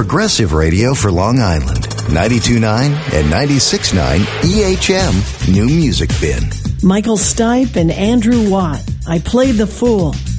Progressive radio for Long Island. 92.9 and 96.9 EHM New Music Bin. Michael Stipe and Andrew Watt. I Played the Fool.